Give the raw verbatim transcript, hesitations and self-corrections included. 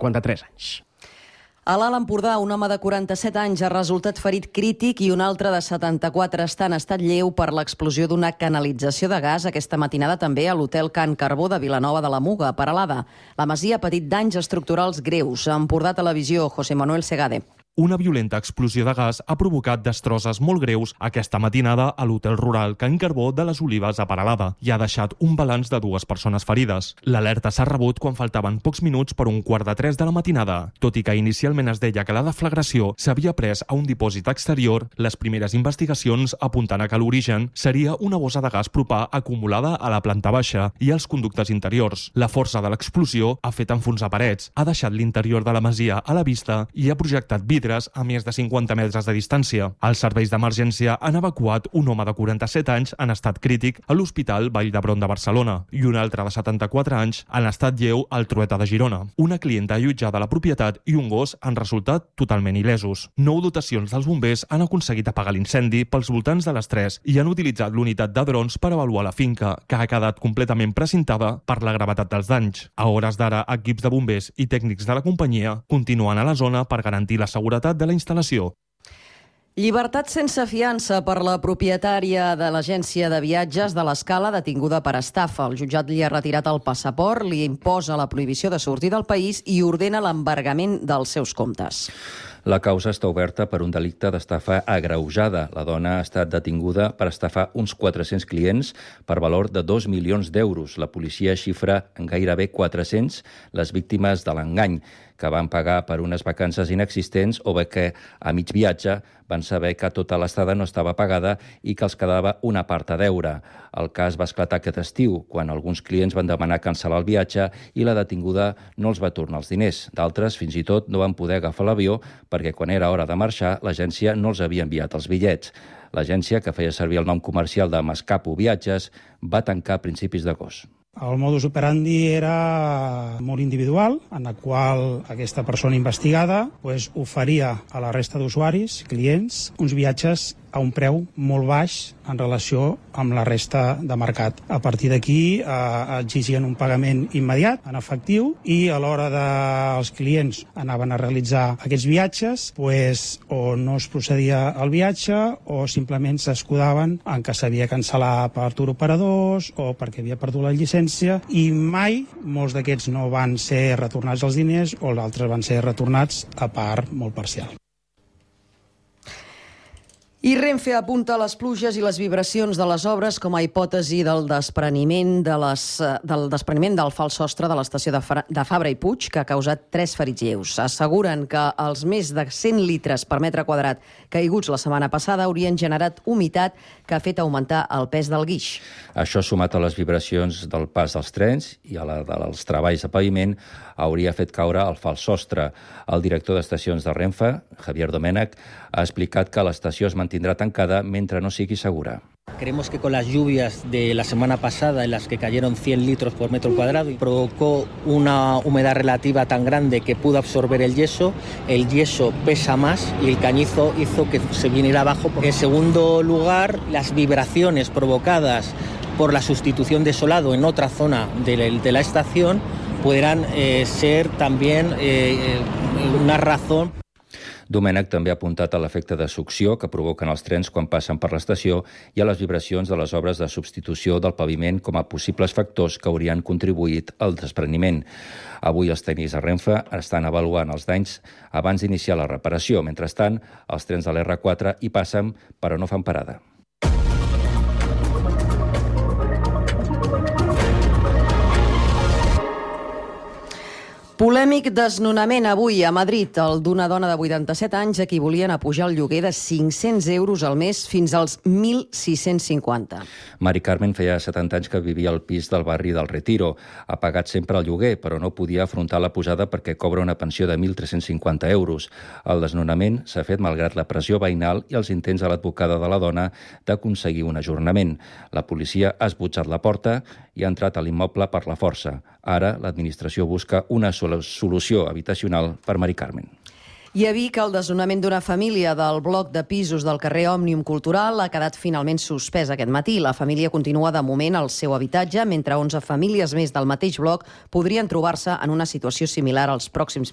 cinquanta-tres anys. A l'Alt Empordà, un home de quaranta-set anys ha resultat ferit crític i un altre de setanta-quatre està en estat lleu per l'explosió d'una canalització de gas aquesta matinada també a l'hotel Can Carbó de Vilanova de la Muga, a Peralada. La masia ha patit danys estructurals greus. A Empordà Televisió, José Manuel Segade. Una violenta explosió de gas ha provocat destrosses molt greus aquesta matinada a l'hotel rural Can Carbó de les Olives a Peralada i ha deixat un balanç de dues persones ferides. L'alerta s'ha rebut quan faltaven pocs minuts per un quart de tres de la matinada. Tot i que inicialment es deia que la deflagració s'havia pres a un dipòsit exterior, les primeres investigacions apunten a que l'origen seria una bossa de gas propà acumulada a la planta baixa i als conductes interiors. La força de l'explosió ha fet enfonsar parets, ha deixat l'interior de la masia a la vista i ha projectat vidre a més de cinquanta metres de distància. Els serveis d'emergència han evacuat un home de quaranta-set anys en estat crític a l'Hospital Vall d'Hebron de Barcelona i un altre de setanta-quatre anys en estat lleu al Trueta de Girona. Una clienta allotjada a la propietat i un gos han resultat totalment il·lesos. Nou dotacions dels bombers han aconseguit apagar l'incendi pels voltants de les tres i han utilitzat l'unitat de drons per avaluar la finca, que ha quedat completament precintada per la gravetat dels danys. A hores d'ara, equips de bombers i tècnics de la companyia continuen a la zona per garantir la seguretat de la instal·lació. Llibertat sense fiança per la propietària de l'agència de viatges de l'Escala detinguda per estafa. El jutjat li ha retirat el passaport, li imposa la prohibició de sortir del país i ordena l'embargament dels seus comptes. La causa està oberta per un delicte d'estafa agreujada. La dona ha estat detinguda per estafar uns quatre-cents clients per valor de dos milions d'euros. La policia xifra en gairebé quatre-cents les víctimes de l'engany, que van pagar per unes vacances inexistents o bé que a mig viatge van saber que tota l'estada no estava pagada i que els quedava una part a deure. El cas va esclatar aquest estiu, quan alguns clients van demanar cancel·lar el viatge i la detinguda no els va tornar els diners. D'altres, fins i tot, no van poder agafar l'avió perquè quan era hora de marxar, l'agència no els havia enviat els bitllets. L'agència, que feia servir el nom comercial de Mascapo Viatges, va tancar a principis d'agost. El modus operandi era molt individual, en el qual aquesta persona investigada pues, oferia a la resta d'usuaris, clients, uns viatges a un preu molt baix en relació amb la resta de mercat. A partir d'aquí eh, exigien un pagament immediat, en efectiu, i a l'hora dels clients anaven a realitzar aquests viatges, pues, o no es procedia al viatge o simplement s'escudaven en que s'havia cancel·lat per turoperadors o perquè havia perdut la llicència, i mai molts d'aquests no van ser retornats els diners o els altres van ser retornats a part molt parcial. I Renfe apunta les pluges i les vibracions de les obres com a hipòtesi del despreniment, de les, del despreniment del fals sostre de l'estació de, de Fabra i Puig, que ha causat tres ferits lleus. Asseguren que els més de cent litres per metre quadrat caiguts la setmana passada haurien generat humitat que ha fet augmentar el pes del guix. Això, sumat a les vibracions del pas dels trens i a la dels treballs de paviment, hauria fet caure el fals sostre. El director d'estacions de Renfe, Javier Domènech, ha explicat que l'estació es mantindrà tancada mentre no sigui segura. Creemos que con las lluvias de la semana pasada, en las que cayeron cien litros por metro cuadrado, y provocó una humedad relativa tan grande que pudo absorber el yeso, el yeso pesa más y el cañizo hizo que se viniera abajo. En segundo lugar, las vibraciones provocadas por la sustitución de solado en otra zona de la, de la estación podrán eh, ser también eh, una razón. Domènech també ha apuntat a l'efecte de succió que provoquen els trens quan passen per l'estació i a les vibracions de les obres de substitució del paviment com a possibles factors que haurien contribuït al despreniment. Avui els tècnics de Renfe estan avaluant els danys abans d'iniciar la reparació. Mentrestant, els trens de l'erre quatre hi passen, però no fan parada. Polèmic desnonament avui a Madrid, el d'una dona de vuitanta-set anys a qui volien apujar el lloguer de cinc-cents euros al mes fins als mil sis-cents cinquanta. Mari Carmen feia setanta anys que vivia al pis del barri del Retiro. Ha pagat sempre el lloguer, però no podia afrontar la pujada perquè cobra una pensió de mil tres-cents cinquanta euros. El desnonament s'ha fet malgrat la pressió veïnal i els intents de l'advocada de la dona d'aconseguir un ajornament. La policia ha esbutxat la porta i ha entrat a l'immoble per la força. Ara l'administració busca una solució habitacional per Mari Carmen. I a Vic, el desnonament d'una família del bloc de pisos del carrer Òmnium Cultural ha quedat finalment suspès aquest matí. La família continua de moment al seu habitatge, mentre onze famílies més del mateix bloc podrien trobar-se en una situació similar als pròxims